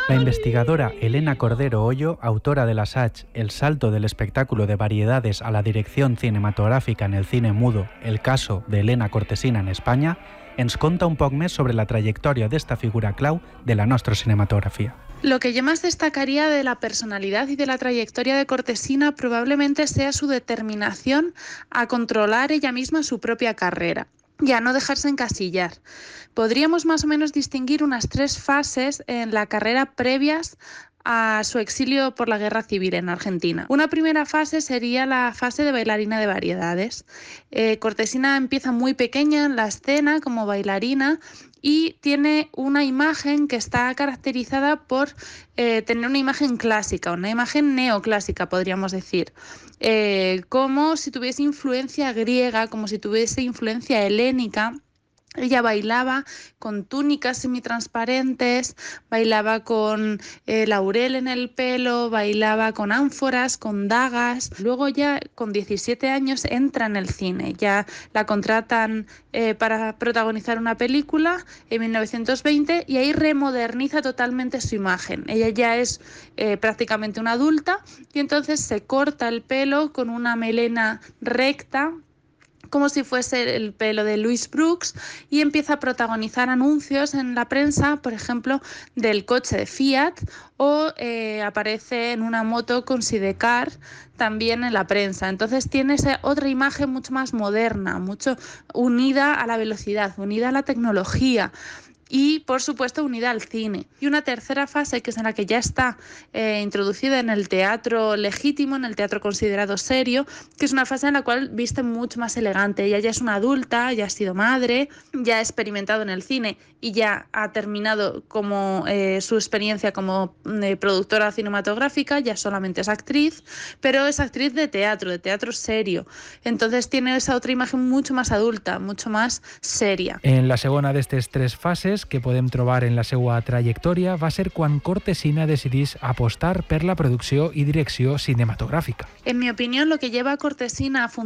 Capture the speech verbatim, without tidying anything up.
La investigadora Elena Cordero Hoyo, autora del assaig El salto del espectáculo de variedades a la dirección cinematográfica en el cine mudo, el caso de Elena Cortesina en Espanya, ens conta un poc més sobre la trayectoria d'esta figura clau de la nostra cinematografia. Lo que yo más destacaría de la personalidad y de la trayectoria de Cortesina probablemente sea su determinación a controlar ella misma su propia carrera y a no dejarse encasillar. Podríamos más o menos distinguir unas tres fases en la carrera previas a su exilio por la guerra civil en Argentina. Una primera fase sería la fase de bailarina de variedades. Eh, Cortesina empieza muy pequeña en la escena como bailarina y tiene una imagen que está caracterizada por eh, tener una imagen clásica, una imagen neoclásica, podríamos decir, eh, como si tuviese influencia griega, como si tuviese influencia helénica. Ella bailaba con túnicas semitransparentes, bailaba con eh, laurel en el pelo, bailaba con ánforas, con dagas. Luego ya con diecisiete años entra en el cine, ya la contratan eh, para protagonizar una película en mil novecientos veinte y ahí remoderniza totalmente su imagen. Ella ya es eh, prácticamente una adulta y entonces se corta el pelo con una melena recta, como si fuese el pelo de Louis Brooks, y empieza a protagonizar anuncios en la prensa, por ejemplo, del coche de Fiat, o eh, aparece en una moto con Sidecar también en la prensa. Entonces tiene esa otra imagen mucho más moderna, mucho unida a la velocidad, unida a la tecnología y, por supuesto, unida al cine. Y una tercera fase, que es en la que ya está eh, introducida en el teatro legítimo, en el teatro considerado serio, que es una fase en la cual viste mucho más elegante. Ella ya es una adulta, ya ha sido madre, ya ha experimentado en el cine y ya ha terminado como eh, su experiencia como eh, productora cinematográfica, ya solamente es actriz, pero es actriz de teatro, de teatro serio. Entonces tiene esa otra imagen mucho más adulta, mucho más seria. En la segona d'aquestes tres fases que podem trobar en la seva trajectòria va ser quan Cortesina decidís apostar per la producció i direcció cinematogràfica. En mi opinión, lo que lleva a Cortesina a fundar